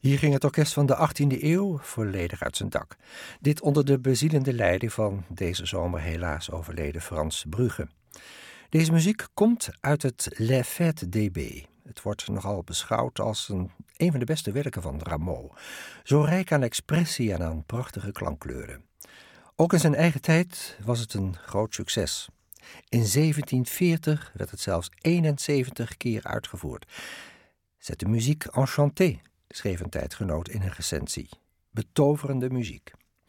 Hier ging het orkest van de 18e eeuw volledig uit zijn dak. Dit onder de bezielende leiding van deze zomer helaas overleden Frans Brugge. Deze muziek komt uit het Les Fêtes d'B. Het wordt nogal beschouwd als een van de beste werken van Rameau. Zo rijk aan expressie en aan prachtige klankkleuren. Ook in zijn eigen tijd was het een groot succes. In 1740 werd het zelfs 71 keer uitgevoerd. C'est de muziek enchantée, schreef een tijdgenoot in een recensie. Betoverende muziek.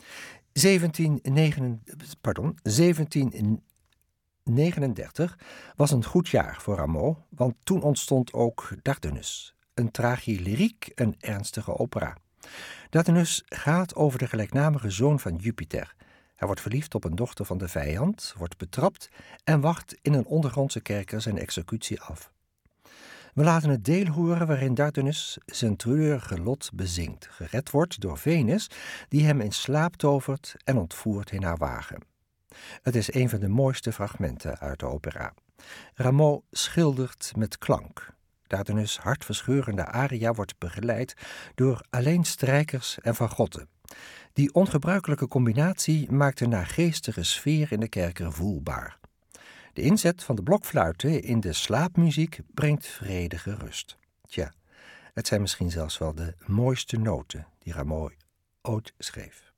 1739 was een goed jaar voor Rameau, want toen ontstond ook Dardanus, een tragilyriek, een ernstige opera. Dardanus gaat over de gelijknamige zoon van Jupiter. Hij wordt verliefd op een dochter van de vijand, wordt betrapt en wacht in een ondergrondse kerker zijn executie af. We laten het deel horen waarin Dardanus zijn treurige lot bezingt, gered wordt door Venus, die hem in slaap tovert en ontvoert in haar wagen. Het is een van de mooiste fragmenten uit de opera. Rameau schildert met klank. Dardanus' hartverscheurende aria wordt begeleid door alleen strijkers en fagotten. Die ongebruikelijke combinatie maakt een naargeestige sfeer in de kerker voelbaar. De inzet van de blokfluiten in de slaapmuziek brengt vredige rust. Tja, het zijn misschien zelfs wel de mooiste noten die Rameau ooit schreef.